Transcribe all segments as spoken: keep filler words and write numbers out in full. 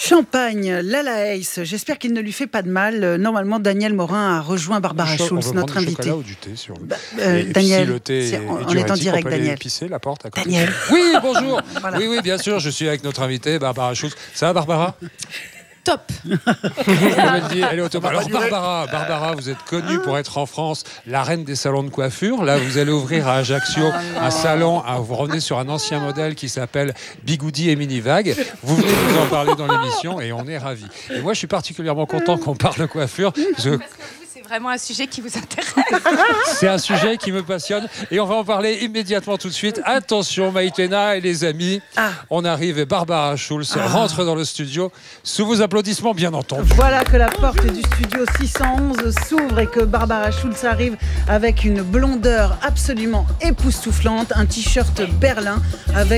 Champagne, Lala Ace, j'espère qu'il ne lui fait pas de mal. Normalement, Daniel Morin a rejoint Barbara Schulz, notre invitée. Ou du thé, si on veut. Bah, euh, et, Daniel, et si le thé est, on, est on est en direct, on peut Daniel. Pisser la porte à côté. Daniel. Oui, bonjour. Voilà. Oui, oui, bien sûr, je suis avec notre invitée, Barbara Schulz. Ça va, Barbara? Top. Elle dit, elle est au top. Alors Barbara, Barbara, vous êtes connue pour être en France la reine des salons de coiffure. Là, vous allez ouvrir à Ajaccio un salon. Vous revenez sur un ancien modèle qui s'appelle Bigoudi et Minivague. Vous venez nous en parler dans l'émission et on est ravis. Et moi, je suis particulièrement content qu'on parle de coiffure. Je... C'est vraiment un sujet qui vous intéresse. C'est un sujet qui me passionne et on va en parler immédiatement tout de suite. Attention Maïtena et les amis, ah. on arrive et Barbara Schulz ah. rentre dans le studio sous vos applaudissements bien entendu. Voilà que la porte du studio six cent onze s'ouvre et que Barbara Schulz arrive avec une blondeur absolument époustouflante, un t-shirt Berlin avec,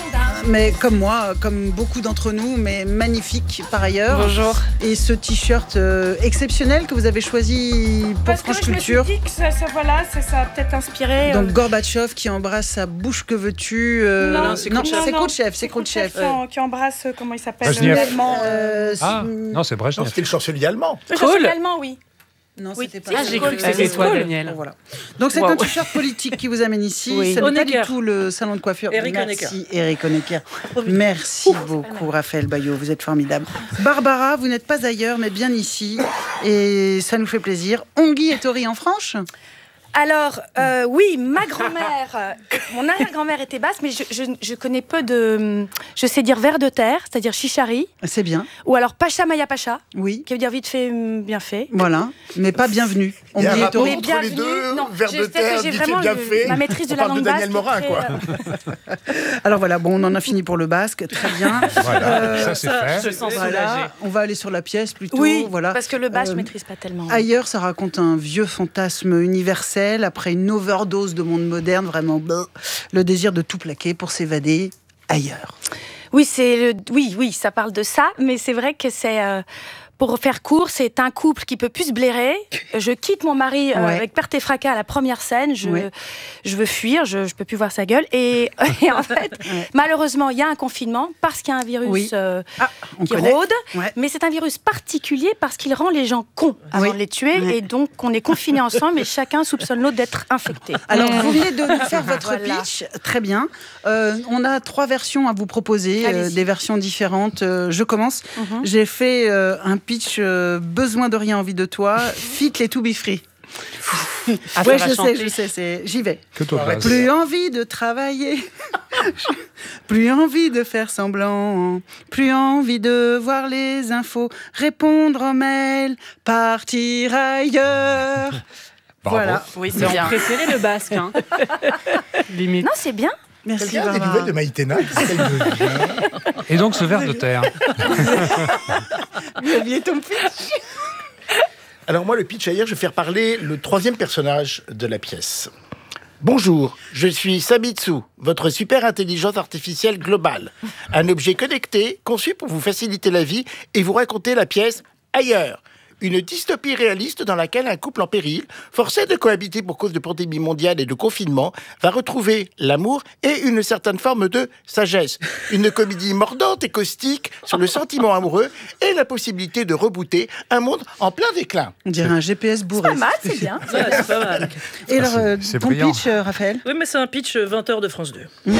mais comme moi, comme beaucoup d'entre nous, mais magnifique par ailleurs. Bonjour. Et ce t-shirt euh, exceptionnel que vous avez choisi pour Parce France que je Culture. me suis dit que ça, ça, voilà, ça, ça a peut-être inspiré. Donc euh... Gorbatchev qui embrasse sa bouche, que veux-tu euh... Non, non, c'est Khrouchtchev, c'est Khrouchtchev. Qui, qui embrasse, comment il s'appelle l'allemand. Euh, ah, non, c'est Brejnev. C'était le chancelier allemand. Le chancelier allemand, oui. Non, oui. c'était pas. Ah, ça. j'ai cru que c'était toi, Daniel. Bon, voilà. Donc c'est wow. un t-shirt politique qui vous amène ici. Oui. Ce n'est pas Honecker. du tout le salon de coiffure. Eric Merci, Eric Honecker. Merci Ouf, beaucoup, Raphaël Bayot. Vous êtes formidable. Barbara, vous n'êtes pas ailleurs, mais bien ici, et ça nous fait plaisir. Ongui et Tori en Franche. Alors, euh, oui, ma grand-mère, euh, mon arrière-grand-mère était basse, mais je, je, je connais peu de... Je sais dire vers de terre, c'est-à-dire chichari. C'est bien. Ou alors pacha maya pacha, oui. qui veut dire vite fait, bien fait. Voilà, mais pas bienvenue. Il y a un rapport mais entre les deux, non, vers de terre, vite fait, bien fait. Ma maîtrise de on la parle langue de Daniel basque. Morin, très, quoi. Euh... Alors voilà, bon, on en a fini pour le basque, très bien. Voilà, euh, ça c'est fait. Je sens voilà, on va aller sur la pièce plutôt. Oui, voilà. parce que le basque, euh, je ne maîtrise pas tellement. Ailleurs, ça raconte un vieux fantasme universel, après une overdose de monde moderne, vraiment, bleu, le désir de tout plaquer pour s'évader ailleurs. Oui, c'est le... oui, oui, ça parle de ça, mais c'est vrai que c'est... Euh... Pour faire court, c'est un couple qui peut plus se blairer. Je quitte mon mari euh, ouais. avec perte et fracas à la première scène. Je, ouais. je veux fuir, je, je peux plus voir sa gueule. Et, et en fait, ouais. malheureusement, il y a un confinement parce qu'il y a un virus oui. euh, ah, qui connaît. rôde. Ouais. Mais c'est un virus particulier parce qu'il rend les gens cons avant oui. de les tuer. Ouais. Et donc, on est confinés ensemble et chacun soupçonne l'autre d'être infecté. Alors, vous venez de nous faire votre voilà. pitch. Très bien. Euh, on a trois versions à vous proposer, euh, des versions différentes. Euh, je commence. Mm-hmm. J'ai fait euh, un pitch. Pitch, euh, besoin de rien, envie de toi, fit les to be free. Ah, ouais, je sais, je sais, c'est... j'y vais. Que toi, ouais, plus envie de travailler, plus envie de faire semblant, plus envie de voir les infos, répondre aux mails, partir ailleurs. Bravo. Voilà. Oui, c'est bien. Préféré le basque, hein. Limite. Non, c'est bien. Merci. Quelqu'un a des nouvelles de Maïtena qui s'appelle de... Et donc ce ver de terre. Vous aviez ton pitch. Alors moi, le pitch ailleurs, je vais faire parler le troisième personnage de la pièce. Bonjour, je suis Sabitsu, votre super intelligence artificielle globale. Un objet connecté, conçu pour vous faciliter la vie et vous raconter la pièce ailleurs. Une dystopie réaliste dans laquelle un couple en péril, forcé de cohabiter pour cause de pandémie mondiale et de confinement, va retrouver l'amour et une certaine forme de sagesse. Une comédie mordante et caustique sur le sentiment amoureux et la possibilité de rebooter un monde en plein déclin. On dirait un G P S bourré. C'est pas mal, c'est bien. Ouais, c'est pas mal. Et alors, euh, c'est ton brillant. pitch, euh, Raphaël ? Oui, mais c'est un pitch vingt heures de France deux. Mmh.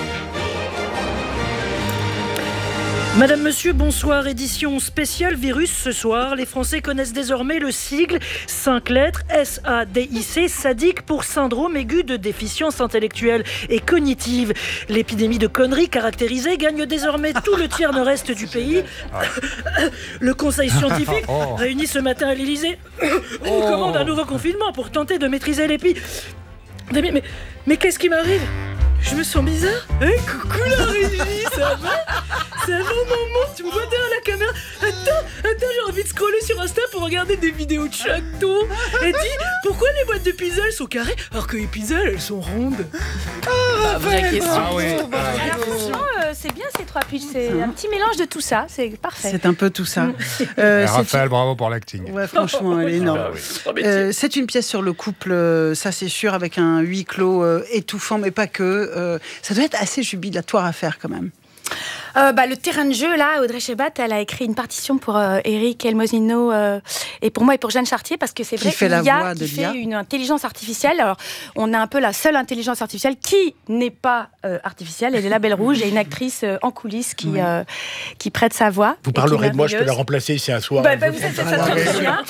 Madame, Monsieur, bonsoir. Édition spéciale virus ce soir. Les Français connaissent désormais le sigle cinq lettres S A D I C, sadique pour syndrome aigu de déficience intellectuelle et cognitive. L'épidémie de conneries caractérisée gagne désormais tout le tiers nord-est du pays. Le conseil scientifique, oh. réuni ce matin à l'Élysée, recommande oh. un nouveau confinement pour tenter de maîtriser l'épidémie. Mais, mais, mais qu'est-ce qui m'arrive ? Je me sens bizarre. Hey, coucou la régie, ça va ? Ça va maman ? Tu me vois derrière la caméra ? Attends, attends, j'ai envie de scroller sur Insta pour regarder des vidéos de châteaux. Et dis, pourquoi les boîtes de pizza elles sont carrées alors que les pizzas elles sont rondes ? Ah, vraie question. Ah oui. Alors franchement, euh, c'est bien ces trois pitchs. C'est un petit mélange de tout ça. C'est parfait. C'est un peu tout ça. Euh, Raphaël, c'est... bravo pour l'acting. Ouais, franchement, elle est énorme. Ah, oui. euh, c'est une pièce sur le couple, euh, ça c'est sûr, avec un huis clos euh, étouffant, mais pas que. Euh, ça doit être assez jubilatoire à faire quand même. euh, bah, Le terrain de jeu, là, Audrey Chebat, elle a écrit une partition pour euh, Eric Elmosino euh, et pour moi et pour Jeanne Chartier, parce que c'est vrai qu'il y a qui fait une intelligence artificielle. Alors, on a un peu la seule intelligence artificielle qui n'est pas euh, artificielle. Elle est la Belle Rouge. Il y a une actrice euh, en coulisses qui, oui. euh, qui prête sa voix. Vous parlerez de moi, je peux la remplacer ici un soir. Bah, bah, vous faites ça très bien.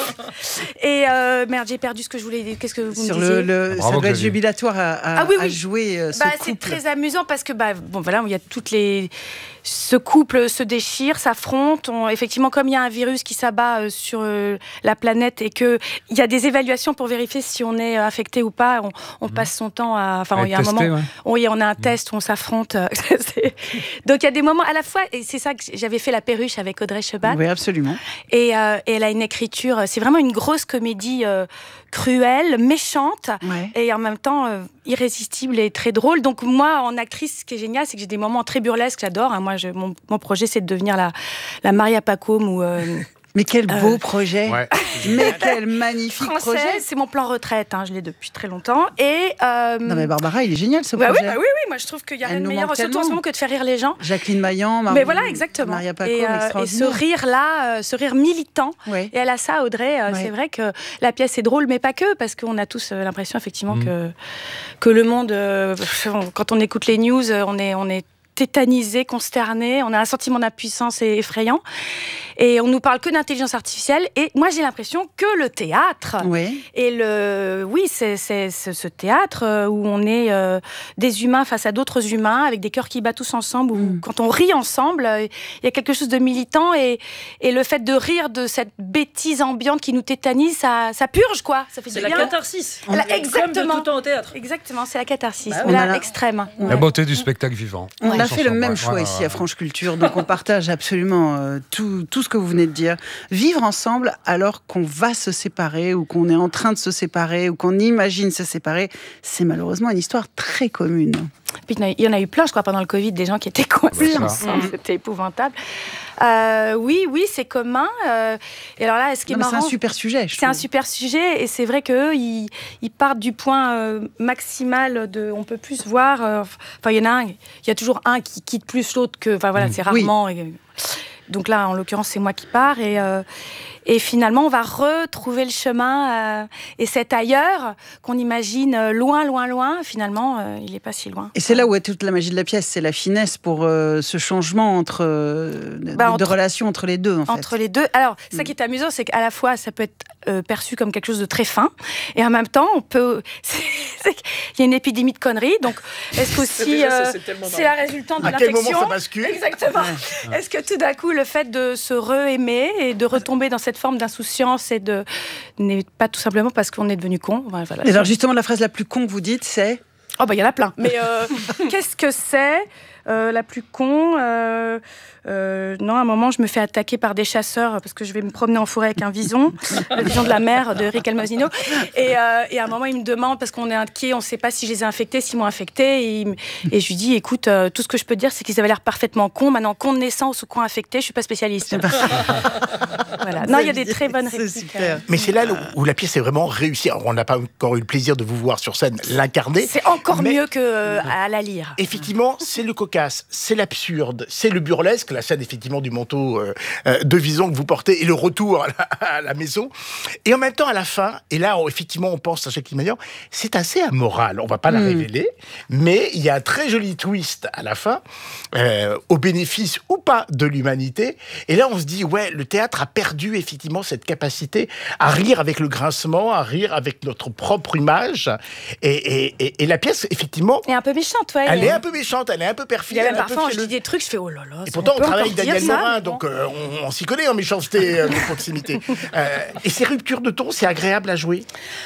Et euh, merde, j'ai perdu ce que je voulais dire. Qu'est-ce que vous Sur me disiez le, le, Ça doit être jubilatoire à, à, ah, oui, oui. à jouer euh, ce bah, couple. C'est très amusant parce que bah, bon, voilà, il y a toutes les... Ce couple se déchire, s'affronte. On, effectivement, comme il y a un virus qui s'abat euh, sur euh, la planète et qu'il y a des évaluations pour vérifier si on est affecté ou pas, on, on mmh. passe son temps à... Enfin, il y a testé, un moment... Ouais. Oui, on a un mmh. test où on s'affronte. Donc, il y a des moments à la fois... Et c'est ça que j'avais fait La Perruche avec Audrey Chebat. Oui, absolument. Et, euh, et elle a une écriture... C'est vraiment une grosse comédie euh, cruelle, méchante, ouais. et en même temps euh, irrésistible et très drôle. Donc, moi, en actrice, ce qui est génial, c'est que j'ai des moments très burlesques. J'adore. Hein. Moi, je, mon, mon projet, c'est de devenir la, la Maria Pacôme ou... Euh, Mais quel beau euh... projet. Ouais. Mais quel magnifique Français, projet. C'est mon plan retraite, hein, je l'ai depuis très longtemps. Et euh... Non mais Barbara, il est génial ce bah projet. Oui, bah oui, oui, moi je trouve qu'il n'y a rien de meilleur, surtout en ce moment, que de faire rire les gens. Jacqueline Maillan, Mar- mais voilà, exactement. Maria Pacôme, et, euh, et ce rire-là, euh, ce rire militant. Ouais. Et elle a ça, Audrey. Euh, ouais. C'est vrai que la pièce est drôle, mais pas que, parce qu'on a tous euh, l'impression effectivement mmh. que, que le monde, euh, quand on écoute les news, on est... On est tétanisé, consterné, on a un sentiment d'impuissance effrayant et on nous parle que d'intelligence artificielle et moi j'ai l'impression que le théâtre oui. et le oui c'est, c'est, c'est ce théâtre où on est euh, des humains face à d'autres humains avec des cœurs qui battent tous ensemble où mm. quand on rit ensemble il y a quelque chose de militant et, et le fait de rire de cette bêtise ambiante qui nous tétanise ça, ça purge quoi, ça fait c'est du la bien. catharsis la, exactement. Comme de tout temps au théâtre exactement c'est la catharsis bah, mais là, a... l'extrême la beauté du spectacle vivant. On ouais. a fait le même ouais, choix ouais, ici ouais. à France Culture, donc on partage absolument euh, tout, tout ce que vous venez de dire. Vivre ensemble alors qu'on va se séparer ou qu'on est en train de se séparer ou qu'on imagine se séparer, c'est malheureusement une histoire très commune. Puis, il y en a eu plein, je crois, pendant le Covid, des gens qui étaient coincés ensemble, mmh. c'était épouvantable. Euh, oui, oui, c'est commun. Euh, et alors là, ce qui est non, marrant, c'est un super sujet. Je c'est trouve. un super sujet, et c'est vrai qu'eux, ils, ils partent du point euh, maximal de, on peut plus se voir. Euh, enfin, il y en a un, il y a toujours un qui quitte plus l'autre que, enfin voilà, mmh. c'est rarement. Oui. Et, donc là, en l'occurrence, c'est moi qui pars et. Euh, Et finalement, on va retrouver le chemin euh, et cet ailleurs qu'on imagine euh, loin, loin, loin. Finalement, euh, il n'est pas si loin. Et c'est là où est toute la magie de la pièce, c'est la finesse pour euh, ce changement entre, euh, bah, de, entre de relation entre les deux. En entre fait. les deux. Alors, mm. ça qui est amusant, c'est qu'à la fois, ça peut être euh, perçu comme quelque chose de très fin, et en même temps, on peut. C'est, c'est, il y a une épidémie de conneries. Donc, est-ce qu'aussi euh, ça, c'est, c'est la résultante de à l'infection ? À quel moment ça bascule ? Exactement. Ouais. Est-ce que tout d'un coup, le fait de se re-aimer et de retomber dans cette forme d'insouciance et de n'est pas tout simplement parce qu'on est devenu con. Voilà, et alors justement la phrase la plus con que vous dites c'est oh bah il y en a plein. Mais euh, qu'est-ce que c'est euh, la plus con euh, euh, non, à un moment, je me fais attaquer par des chasseurs parce que je vais me promener en forêt avec un vison, le vison de la mer de Eric Elmosino. Et, euh, et à un moment, il me demande, parce qu'on est inquiet, on ne sait pas si je les ai infectés, s'ils m'ont infecté. Et, il, et je lui dis, écoute, euh, tout ce que je peux te dire, c'est qu'ils avaient l'air parfaitement cons. Maintenant, con de naissance ou con infecté, je ne suis pas spécialiste. Voilà. Non, il y a des très bonnes répliques. Mais c'est là où la pièce est vraiment réussie. Alors, on n'a pas encore eu le plaisir de vous voir sur scène l'incarner. C'est encore mieux qu'à euh, la lire. Effectivement, c'est le cocasse, c'est l'absurde, c'est le burlesque, la scène effectivement du manteau euh, euh, de vison que vous portez et le retour à la, à la maison. Et en même temps, à la fin, et là, on, effectivement, on pense à Jacqueline Maillan, c'est assez amoral. On ne va pas mmh. la révéler, mais il y a un très joli twist à la fin, euh, au bénéfice ou pas de l'humanité. Et là, on se dit, ouais, le théâtre a perdu effectivement cette capacité à rire avec le grincement, à rire avec notre propre image. Et, et, et, et la pièce, effectivement... est un peu méchante, ouais. Elle est un peu méchante, elle est un peu perfide. Il y a même parfois, je dis des trucs, je fais, oh là là. Et pourtant, on travaille avec Daniel ça, Morin, donc euh, on, on s'y connaît en méchanceté euh, de proximité. Euh, et ces ruptures de ton, c'est agréable à jouer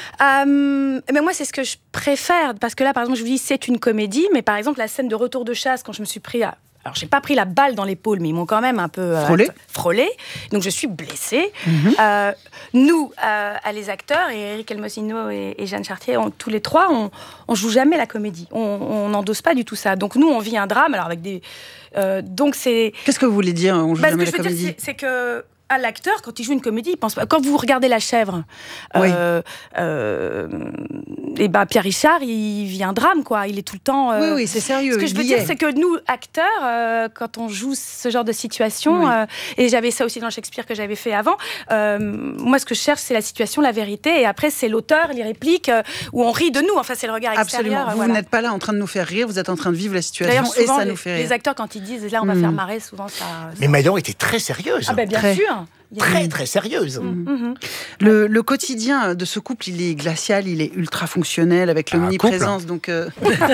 euh, mais moi, c'est ce que je préfère. Parce que là, par exemple, je vous dis, c'est une comédie, mais par exemple, la scène de retour de chasse, quand je me suis pris à... Alors, j'ai pas pris la balle dans l'épaule, mais ils m'ont quand même un peu euh, frôlé. frôlé. Donc, je suis blessée. Mm-hmm. Euh, nous, euh, les acteurs, et Eric Elmosino et, et Jeanne Chartier, on, tous les trois, on, on joue jamais la comédie. On n'endosse pas du tout ça. Donc, nous, on vit un drame. Alors, avec des. Euh, donc, c'est. Qu'est-ce que vous voulez dire ? On joue bah, jamais ce que la je veux comédie. dire, c'est, c'est que. à l'acteur, quand il joue une comédie, il pense pas. Quand vous regardez La Chèvre, Oui. euh, euh, et ben Pierre Richard, il vit un drame, quoi. Il est tout le temps. euh, Oui, oui, c'est sérieux. Ce que je il veux y dire, est. c'est que nous, acteurs, euh, quand on joue ce genre de situation, Oui. euh, et j'avais ça aussi dans Shakespeare que j'avais fait avant, euh, moi, ce que je cherche, c'est la situation, la vérité, et après, c'est l'auteur, les répliques, euh, où on rit de nous. Enfin, c'est le regard extérieur. Absolument. Vous, voilà. vous n'êtes pas là en train de nous faire rire, vous êtes en train de vivre la situation D'ailleurs, et souvent, ça les, nous fait les rire. acteurs, quand ils disent là, on va Mm. faire marrer, souvent ça. Mais Maïdan était très sérieuse. Ah ben bien Très. sûr. Il y a- Très, très sérieuse. Mhm. Le, le quotidien de ce couple, il est glacial, il est ultra fonctionnel avec Un l'omniprésence donc euh,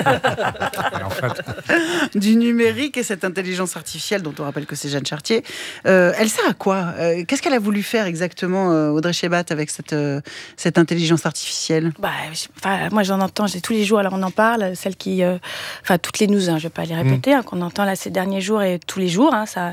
Et en fait, du numérique et cette intelligence artificielle dont on rappelle que c'est Jeanne Chartier. Euh, elle sert à quoi Euh, Qu'est-ce qu'elle a voulu faire exactement, euh, Audrey Chebat, avec cette, euh, cette intelligence artificielle? Bah, je- enfin, moi j'en entends, j'ai tous les jours, alors on en parle, celle qui, euh, enfin toutes les news, hein, je vais pas les répéter, hein, qu'on entend là ces derniers jours et tous les jours, hein, ça,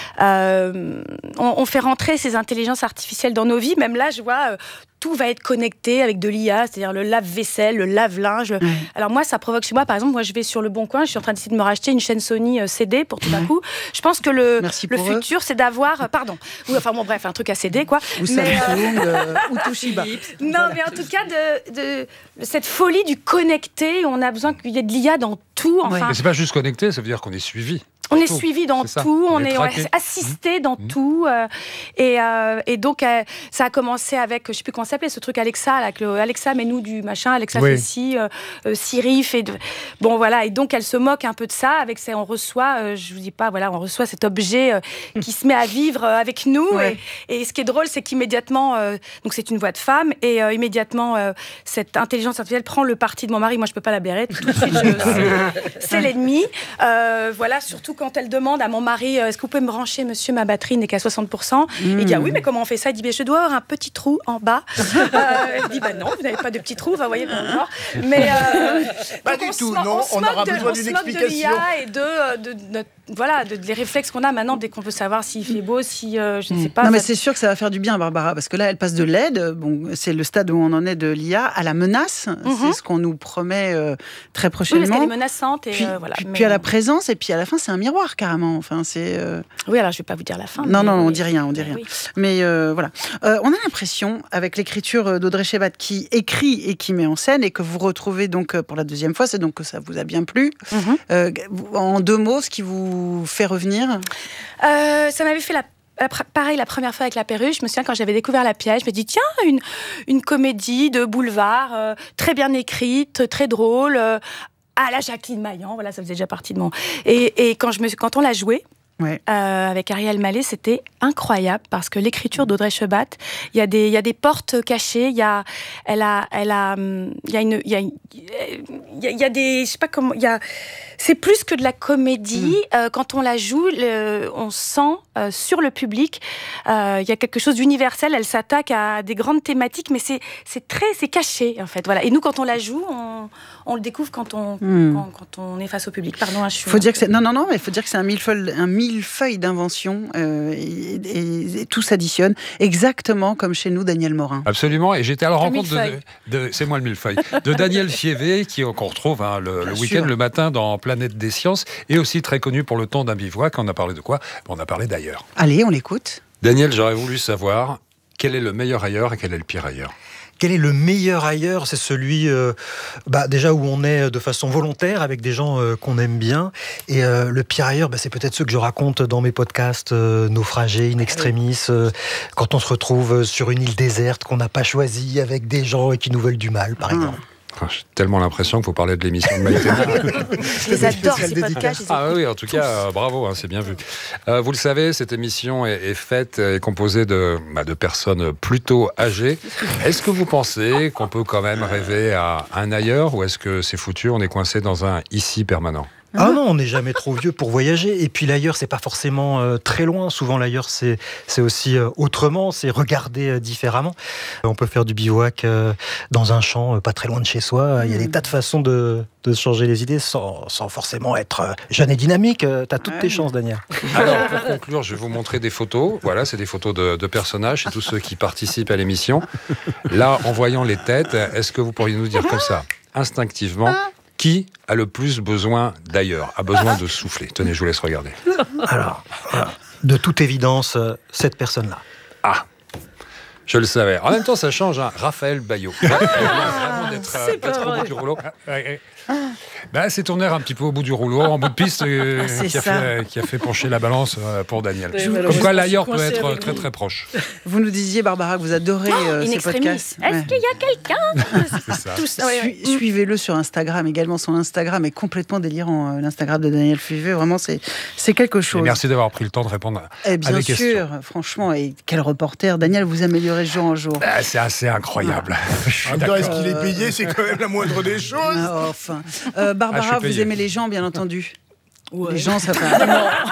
euh, on, on fait rentrer ces intelligences artificielles dans nos vies, même là je vois, euh, tout va être connecté avec de l'I A, c'est-à-dire le lave-vaisselle, le lave-linge. Ouais. Alors moi, ça provoque chez moi, par exemple, moi je vais sur le Bon Coin, je suis en train d'essayer de me racheter une chaîne Sony euh, C D pour tout d'un coup. Je pense que le, Merci le pour eux. futur, c'est d'avoir, euh, pardon, oui, enfin bon bref, un truc à C D quoi. Ou Mais, euh, Samsung, euh, ou Toshiba. non, mais en tout cas, de, de, de cette folie du connecté, on a besoin qu'il y ait de l'I A dans tout. Enfin, mais c'est pas juste connecté, ça veut dire qu'on est suivi. on est Tout. suivi dans C'est ça. tout, On on est est, traqué. ouais, assisté dans Mmh. tout. euh, et, euh, et donc, euh, ça a commencé avec, je sais plus comment ça s'appelait, ce truc Alexa, là, que le Alexa, mets-nous du machin, Alexa Oui. fait ci, euh, euh, Siri fait. De... Bon, voilà. Et donc, elle se moque un peu de ça. Avec ça, on reçoit, euh, je vous dis pas, voilà, on reçoit cet objet euh, qui se met à vivre euh, avec nous. Ouais. Et, et ce qui est drôle, c'est qu'immédiatement, euh, donc c'est une voix de femme, et euh, immédiatement, euh, cette intelligence artificielle prend le parti de mon mari. Moi, je peux pas la blairer. Tout de suite, je- c'est- c'est l'ennemi. Euh, voilà, surtout quand elle demande à mon mari, euh, est-ce que vous pouvez me brancher, monsieur, ma batterie n'est qu'à soixante pour cent. Mmh. Il dit, ah oui, mais comment on fait ça? Il dit, ben, je dois avoir un petit trou en bas. euh, elle dit, bah non, vous n'avez pas de petit trou, enfin, vous voyez, bon, d'accord. Mais euh, Pas donc du on se tout, mo- non, se on moque aura de- besoin on se d'une moque de explication. l'I A et de, euh, de, de notre- voilà, de, de les réflexes qu'on a maintenant dès qu'on veut savoir s'il fait beau, si, euh, je ne sais pas. Non, mais ça- c'est sûr que ça va faire du bien, Barbara, parce que là, elle passe de l'aide, bon, c'est le stade où on en est de l'I A, à la menace. C'est ce qu'on nous promet euh, très oui, parce prochainement. qu'elle est menaçante. Et, puis, euh, voilà. puis, Mais, puis à la euh, présence, et puis à la fin, c'est un miroir carrément. Enfin, c'est. euh, Oui, alors je ne vais pas vous dire la fin. Non, mais- non, on mais- dit rien, on dit rien. Oui. Mais euh, voilà. Euh, on a l'impression, avec l'écriture d'Audrey Chebat, qui écrit et qui met en scène, et que vous retrouvez donc euh, pour la deuxième fois, c'est donc que ça vous a bien plu. Mhm. Euh, en deux mots, ce qui vous fait revenir? Euh, ça m'avait fait la la pr- pareil la première fois avec La Perruche. Je me souviens quand j'avais découvert la pièce, je me dis tiens, une, une comédie de boulevard, euh, très bien écrite, très drôle, euh, à la Jacqueline Maillan, voilà, ça faisait déjà partie de mon... Et, et quand, je me, suis- quand on l'a joué, Ouais. euh, avec Ariel Mallet, c'était incroyable parce que l'écriture d'Audrey Chebat, il y a des, il y a des portes cachées, il y a, elle a, elle a, hum, il y a une, il y a, une- il y a, il y a des, je sais pas comment, il y a, c'est plus que de la comédie. Euh, quand on la joue, le- on sent euh, sur le public, euh, il y a quelque chose d'universel. Elle s'attaque à des grandes thématiques, mais c'est, c'est très, c'est caché en fait. Voilà. Et nous, quand on la joue, on, on le découvre quand on, Hmm. quand, quand on est face au public. Pardon, hein, je suis. Faut dire que c'est non non non mais il faut dire que c'est un millefeuille un millefeuille d'invention euh, et, et- et tout s'additionne exactement comme chez nous Daniel Morin. Absolument, et j'étais à la Le rencontre de, millefeuille. de- c'est moi le millefeuille, de Daniel Fievé, qui qu'on retrouve hein, le, le Bien week-end, sûr. le matin dans Planète des Sciences, et aussi très connu pour le temps d'un bivouac. On a parlé de quoi? On a parlé d'ailleurs. Allez, on l'écoute. Daniel, j'aurais voulu savoir quel est le meilleur ailleurs et quel est le pire ailleurs. Quel est le meilleur ailleurs? C'est celui euh, bah, déjà où on est de façon volontaire avec des gens euh, qu'on aime bien. Et euh, le pire ailleurs, bah, c'est peut-être ceux que je raconte dans mes podcasts euh, Naufragés, In Extremis, euh, quand on se retrouve sur une île déserte qu'on n'a pas choisie avec des gens qui nous veulent du mal, par Ah. exemple. Enfin, j'ai tellement l'impression que vous parlez de l'émission de Maïté. Je les adore ces podcasts. je les Ah écoute oui, en tout tous. cas, euh, bravo, hein, c'est bien vu. Euh, vous le savez, cette émission est, est faite et composée de, bah, de personnes plutôt âgées. Est-ce que vous pensez qu'on peut quand même rêver à un ailleurs, ou est-ce que c'est foutu, on est coincé dans un ici permanent? Ah non, on n'est jamais trop vieux pour voyager. Et puis l'ailleurs, c'est pas forcément euh, très loin. Souvent, l'ailleurs, c'est c'est aussi euh, autrement, c'est regarder euh, différemment. Euh, on peut faire du bivouac euh, dans un champ, euh, pas très loin de chez soi. Il y a des tas de façons de, de se changer les idées sans, sans forcément être euh, jeune et dynamique. Euh, T'as toutes Ouais. tes chances, Daniel. Alors, pour conclure, je vais vous montrer des photos. Voilà, c'est des photos de, de personnages, c'est tous ceux qui participent à l'émission. Là, en voyant les têtes, est-ce que vous pourriez nous dire comme ça, instinctivement, qui a le plus besoin d'ailleurs, a besoin de souffler? Tenez, je vous laisse regarder. Alors, voilà. de toute évidence euh, cette personne-là. Ah, je le savais. En même temps, ça change. Hein. Raphaël Baillot. Vraiment d'être euh, d'être au bout du rouleau. Ah, ouais, ouais. Bah, c'est tourné un petit peu au bout du rouleau, en bout de piste, euh, Ah, qui, a fait, qui a fait pencher la balance euh, pour Daniel. Oui, Comme quoi, l'ailleurs peut coincé être avec très lui. très proche. Vous nous disiez, Barbara, que vous adorez Oh, euh, in ces extremis. podcasts. Est-ce Ouais. qu'il y a quelqu'un C'est ça. Tous. Ouais, ouais. Suis- Suivez-le sur Instagram également. Son Instagram est complètement délirant. euh, L'Instagram de Daniel Fivet, vraiment, c'est c'est quelque Et chose. merci d'avoir pris le temps de répondre à, Et à bien des sûr, questions. franchement, et quel reporter. Daniel, vous améliorez de jour en jour. Ah, c'est assez incroyable. Je suis En même temps, est-ce d'accord. qu'il est payé? C'est quand même la moindre des choses. Ah, enfin. Euh, Ah, Barbara, je suis vous payé. aimez les gens, bien entendu. Ouais. Les gens, ça va.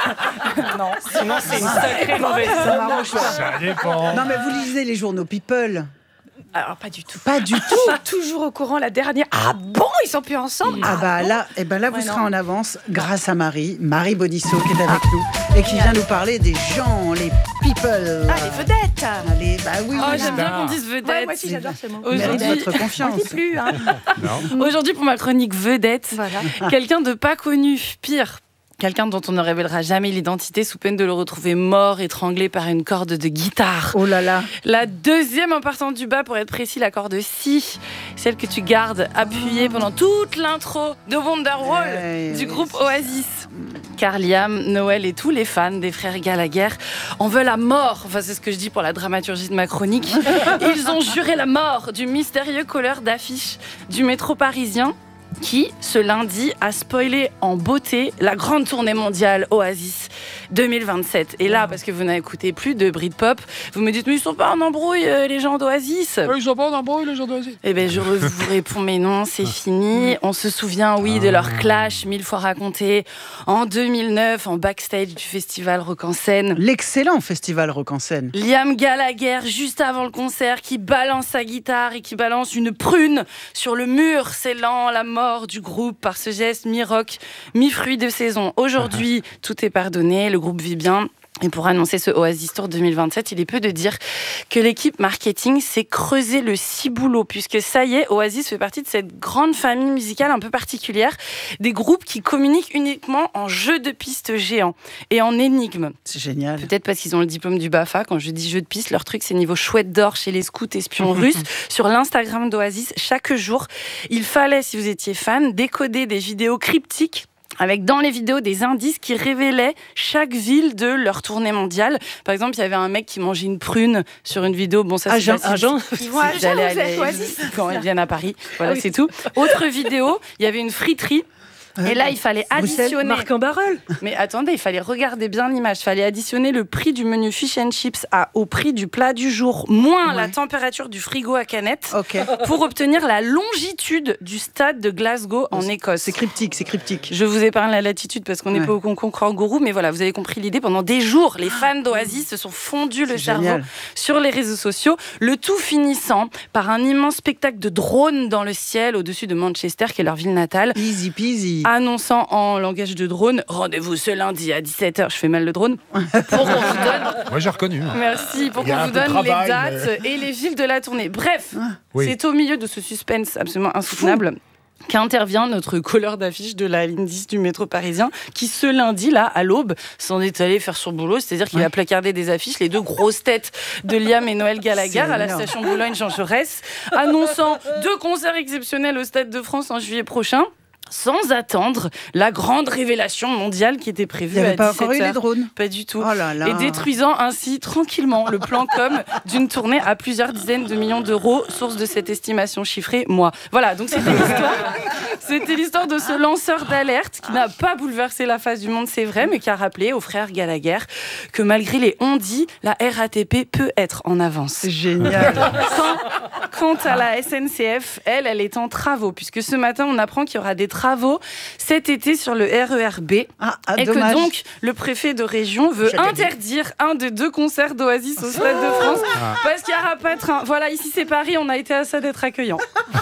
Non, sinon c'est une sacrée mauvaise. Ça m'arrange pas. Ça dépend. Non, mais vous lisez les journaux People. Alors pas du tout. Pas du tout. Je suis toujours au courant. La dernière. Ah bon, ils sont plus ensemble. Ah bah là, eh ben là vous Ouais, serez non. en avance grâce à Marie, Marie Bodisso qui est avec nous et qui vient nous parler des gens, les people. Ah, les vedettes. Allez, bah oui. Oh, oui, j'aime bien Ah. qu'on dise vedette. Ouais, moi aussi, j'adore ce mot. Mérite Aujourd'hui, votre confiance. on dit plus. Hein. Non. Aujourd'hui, pour ma chronique vedette, Voilà. quelqu'un de pas connu, pire. Quelqu'un dont on ne révélera jamais l'identité sous peine de le retrouver mort, étranglé par une corde de guitare. Oh là là. La deuxième en partant du bas, pour être précis, la corde si, celle que tu gardes appuyée pendant toute l'intro de Wonderwall Ouais, du ouais, groupe Oasis. Car Liam, Noël et tous les fans des frères Gallagher en veulent la mort. Enfin, c'est ce que je dis pour la dramaturgie de ma chronique. Ils ont juré la mort du mystérieux colleur d'affiches du métro parisien qui, ce lundi, a spoilé en beauté la grande tournée mondiale Oasis deux mille vingt-sept. Et là, parce que vous n'écoutez plus de Britpop, vous me dites, mais ils sont pas en embrouille, euh, les gens d'Oasis. Ils sont pas en embrouille, les gens d'Oasis. Eh bien, je re- vous réponds, mais non, c'est fini. On se souvient, oui, de leur clash mille fois raconté en deux mille neuf, en backstage du festival Rock en Seine. L'excellent festival Rock en Seine. Liam Gallagher, juste avant le concert, qui balance sa guitare et qui balance une prune sur le mur, scellant la mort du groupe par ce geste mi-rock, mi-fruit de saison. Aujourd'hui, tout est pardonné, le groupe vit bien. Et pour annoncer ce Oasis Tour deux mille vingt-sept, il est peu de dire que l'équipe marketing s'est creusé le ciboulot, puisque ça y est, Oasis fait partie de cette grande famille musicale un peu particulière, des groupes qui communiquent uniquement en jeux de piste géants et en énigmes. C'est génial. Peut-être parce qu'ils ont le diplôme du BAFA. Quand je dis jeu de piste, leur truc, c'est niveau chouette d'or chez les scouts espions russes. Sur l'Instagram d'Oasis, chaque jour, il fallait, si vous étiez fan, décoder des vidéos cryptiques avec dans les vidéos des indices qui révélaient chaque ville de leur tournée mondiale. Par exemple, il y avait un mec qui mangeait une prune sur une vidéo. Bon, ça, c'est Agen, facile. Agen. Ils vont à Agen, J'allais vous êtes aller- Oasis. quand ils viennent à Paris. Voilà, Ah oui. c'est tout. Autre vidéo, il y avait une friterie. Et là, il fallait Bruxelles, additionner. Marc en barrel. Mais attendez, il fallait regarder bien l'image. Il fallait additionner le prix du menu fish and chips à, au prix du plat du jour, moins Ouais. la température du frigo à canette, Ok. pour obtenir la longitude du stade de Glasgow en Écosse. C'est cryptique, c'est cryptique. Je vous épargne la latitude parce qu'on n'est Ouais. pas au concours kangourou, mais voilà, vous avez compris l'idée. Pendant des jours, les fans d'Oasis se sont fondus le C'est cerveau génial. sur les réseaux sociaux, le tout finissant par un immense spectacle de drones dans le ciel au-dessus de Manchester, qui est leur ville natale, Easy peasy. annonçant en langage de drone, rendez-vous ce lundi à dix-sept heures, je fais mal le drone, pour qu'on vous donne, Moi, j'ai reconnu. hein. merci, pour Il y a qu'on un vous peu de donne les travail, dates et les villes de la tournée. Bref, Oui. c'est au milieu de ce suspense absolument insoutenable qu'intervient notre colleur d'affiche de la ligne dix du métro parisien, qui ce lundi, là, à l'aube, s'en est allé faire son boulot, c'est-à-dire qu'il Ouais. a placardé des affiches, les deux grosses têtes de Liam et Noël Gallagher C'est à la énorme. station Boulogne-Jean Jaurès, annonçant deux concerts exceptionnels au Stade de France en juillet prochain, sans attendre la grande révélation mondiale qui était Il prévue n'y avait à pas dix-sept encore eu les heures. drones. Pas du tout. Oh là là. Et détruisant ainsi tranquillement le plan com d'une tournée à plusieurs dizaines de millions d'euros, source de cette estimation chiffrée, moi. Voilà, donc c'était l'histoire. C'était l'histoire de ce lanceur d'alerte qui n'a pas bouleversé la face du monde, c'est vrai, mais qui a rappelé aux frères Gallagher que malgré les on-dit, la R A T P peut être en avance. C'est génial. Quant, quant à la S N C F, elle, elle est en travaux, puisque ce matin, on apprend qu'il y aura des travaux cet été sur le R E R B. Ah, ah, Et dommage. que donc, le préfet de région veut Chaque année. interdire un des deux concerts d'Oasis au Stade de France Ah. parce qu'il n'y aura pas de train. Voilà, ici c'est Paris, on a été à ça d'être accueillants.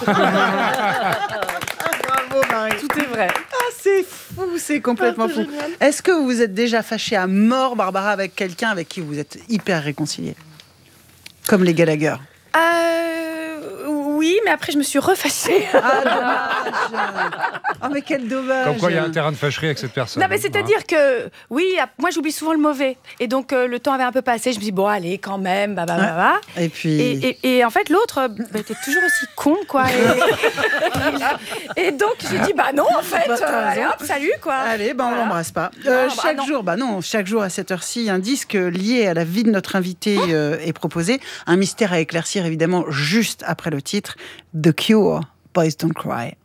Bravo Marie. Tout est vrai. Ah, c'est fou, c'est complètement fou. Est-ce que vous êtes déjà fâché à mort, Barbara, avec quelqu'un avec qui vous êtes hyper réconcilié? Comme les Gallagher. Euh, oui, mais après je me suis refâchée. Ah, dommage. Oh, mais quel dommage. Comme quoi, il y a un terrain de fâcherie avec cette personne. Non, mais c'est-à-dire que, oui, moi j'oublie souvent le mauvais. Et donc euh, le temps avait un peu passé, je me dis, bon, allez, quand même, bah, bah, bah, bah. Et puis. Et, et, et en fait, l'autre bah, était toujours aussi con, quoi. Et, et donc j'ai dit, bah non, en fait, Bah, euh, allez hop, salut, quoi. Allez, ben on Voilà. l'embrasse pas. Euh, Non, bah chaque non. jour, bah non, chaque jour à cette heure-ci, un disque lié à la vie de notre invité euh, est proposé. Un mystère à éclaircir, évidemment, juste après le titre The Cure, Boys Don't Cry.